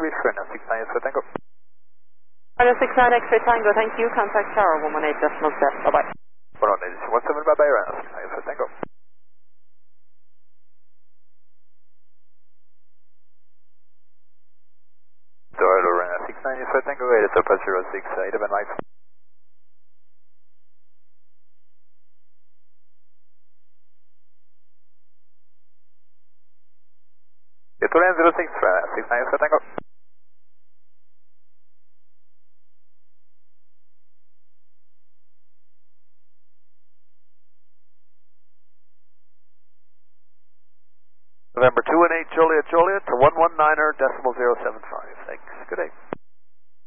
reach for now, 69 X-ray Tango. Honda 69 X-ray Tango, thank you. Contact tower 118.7. Bye-bye. 118.17, bye-bye, Rana 69 X-ray Tango. Toronto, Rana 69 X-ray Tango, 8 at 06, 8 Mike. Toronto 06, Rana 69 X-ray Tango. November 218 Juliet Juliet to 119er decimal 075. Thanks. Good day.